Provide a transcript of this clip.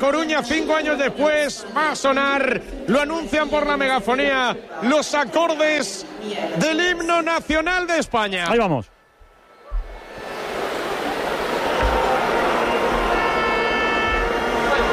Coruña, 5 años después, va a sonar, lo anuncian por la megafonía, los acordes del himno nacional de España. Ahí vamos.